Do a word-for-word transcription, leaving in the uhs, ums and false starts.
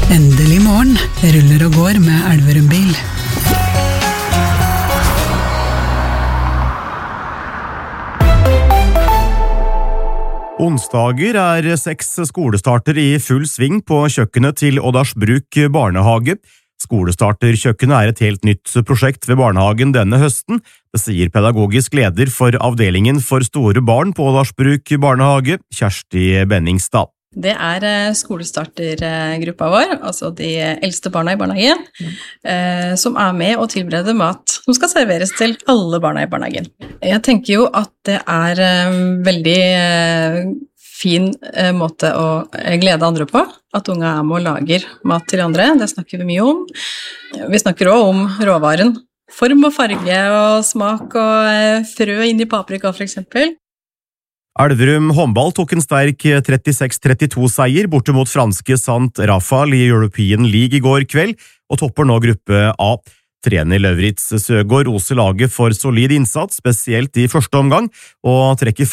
Endelig morgen, ruller og går med Elverum bil. Onsdager er seks skolestarter i full sving på kjøkkenet til Oddarsbruk barnehage. Skolestarterkjøkkenet er et helt nytt prosjekt ved barnehagen denne høsten. Det sier pedagogisk leder for avdelingen for store barn på Oddarsbruk barnehage, Kjersti Benningstad. Det er skolestartergruppa vår, altså de eldste barna i barnehagen, mm. som er med og tilbereder mat som skal serveres til alle barna i barnehagen. Jeg tenker jo at det er veldig fin måte å glede andre på, at unge er med og lager mat til andre, det snakker vi mye om. Vi snakker også om råvaren, form og farge og smak og frø inn i paprika for eksempel. Elverum håndball tok en sterk trettiseks trettito seier borte mot franske Sant Rafal i European League i går kveld, og topper nå gruppe A. Trener Lauritz Søgaard roser laget for solid innsats, spesielt i første omgang, og trekker